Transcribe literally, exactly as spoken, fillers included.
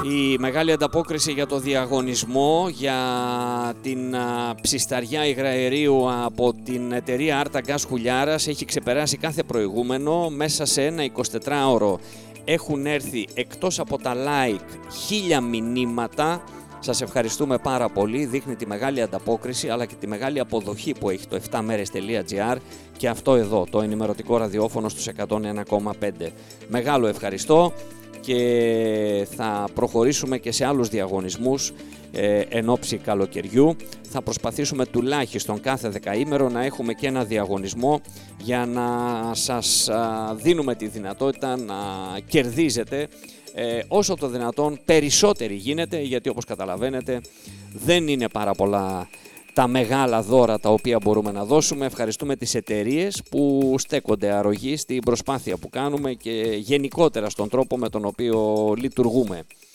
Η μεγάλη ανταπόκριση για το διαγωνισμό για την α, ψισταριά υγραερίου από την εταιρεία Άρτα Gas Χουλιάρας έχει ξεπεράσει κάθε προηγούμενο. Μέσα σε ένα εικοσιτετράωρο έχουν έρθει εκτός από τα like χίλια μηνύματα. Σας ευχαριστούμε πάρα πολύ, δείχνει τη μεγάλη ανταπόκριση αλλά και τη μεγάλη αποδοχή που έχει το εφτά μέρες τελεία τζι άρ και αυτό εδώ, το ενημερωτικό ραδιόφωνο στους εκατόν ένα κόμμα πέντε. Μεγάλο ευχαριστώ και θα προχωρήσουμε και σε άλλους διαγωνισμούς ε, εν ώψη καλοκαιριού. Θα προσπαθήσουμε τουλάχιστον κάθε δεκαήμερο να έχουμε και ένα διαγωνισμό για να σας α, δίνουμε τη δυνατότητα να κερδίζετε Ε, όσο το δυνατόν περισσότεροι γίνεται, γιατί όπως καταλαβαίνετε δεν είναι πάρα πολλά τα μεγάλα δώρα τα οποία μπορούμε να δώσουμε. Ευχαριστούμε τις εταιρείες που στέκονται αρρωγοί στην προσπάθεια που κάνουμε και γενικότερα στον τρόπο με τον οποίο λειτουργούμε.